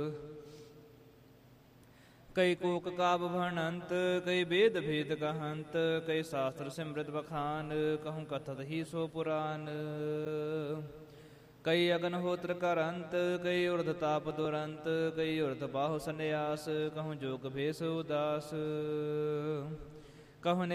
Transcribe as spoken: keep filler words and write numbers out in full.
ਕਈ ਕੋਕ ਕਾਬ ਭਣੰਤ, ਕਈ ਬੇਦ ਭੇਦ ਕਹੰਤ, ਕਈ ਸ਼ਾਸਤਰ ਸਿਮਰਤ ਬਖਾਨ, ਕਹੂੰ ਕਥਤ ਹੀ ਸੋ ਪੁਰਾਨ। ਕਈ ਅਗਨ ਹੋਤਰ ਕਰੰਤ, ਕਈ ਉਰਧ ਤਾਪ ਦੁਰੰਤ, ਕਈ ਉਰਧ ਬਾਹु ਸੰਨਿਆਸ, ਕਹੂੰ ਜੋਗ ਭੇਸ ਉਦਾਸ। ਕਹੂੰ